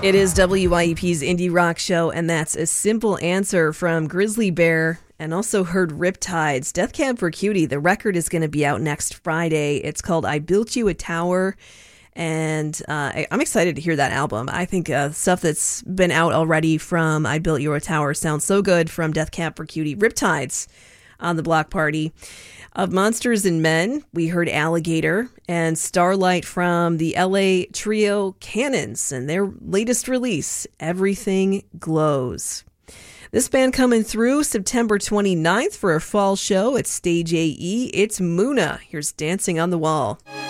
It is WYEP's Indie Rock Show, and that's a simple answer from Grizzly Bear, and also heard Riptides. Death Cab for Cutie, the record is going to be out next Friday. It's called I Built You a Tower, and I'm excited to hear that album. I think stuff that's been out already from I Built You a Tower sounds so good from Death Cab for Cutie. Riptides on the Block Party. Of Monsters and Men, we heard Alligator and Starlight from the LA trio Cannons and their latest release, Everything Glows. This band coming through September 29th for a fall show at Stage AE. It's Muna. Here's Dancing on the Wall.